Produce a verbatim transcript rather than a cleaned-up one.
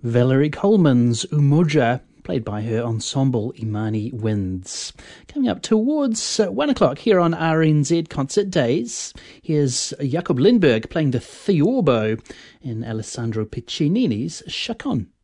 Valerie Coleman's Umoja, played by her ensemble Imani Winds. Coming up towards uh, one o'clock here on R N Z Concert Days, here's Jakob Lindberg playing the Theorbo in Alessandro Piccinini's Chaconne.